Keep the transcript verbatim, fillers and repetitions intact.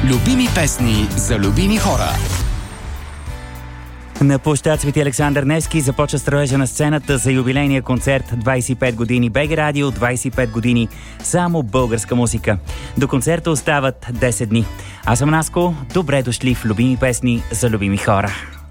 Любими песни за любими хора. На площад Свети Александър Невски започва строежа на сцената за юбилейния концерт двайсет и пет години БГ Радио, двайсет и пет години само българска музика. До концерта остават десет дни. Аз съм Наско, добре дошли в Любими песни за любими хора.